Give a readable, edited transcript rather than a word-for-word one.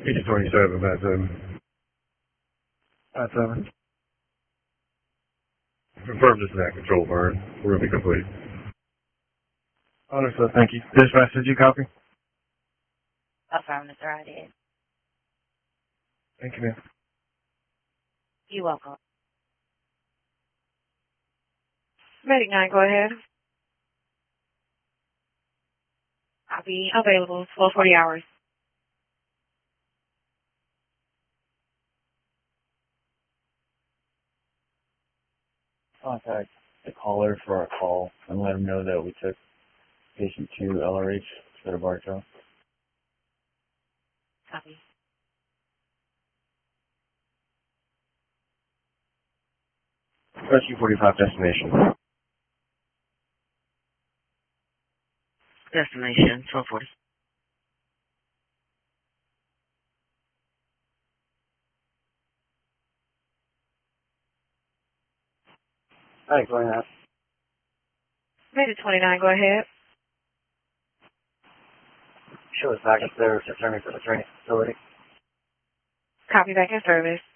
Agent 27, Matt 7. Matt 7. Confirm this net control burn. We're going to be complete. Understood, thank you. Dispatch, did you copy? Affirmative, sir, I did. Thank you, ma'am. You're welcome. Medic 9, go ahead. I'll be Available, 1240 hours. Contact the caller for our call and let him know that we took patient 2 LRH to the Bartow. copy. Rescue 45 destination. Destination 1240. Hi, go ahead. Medic 29, go ahead. Show us back upstairs, returning for the training facility. Copy back in service.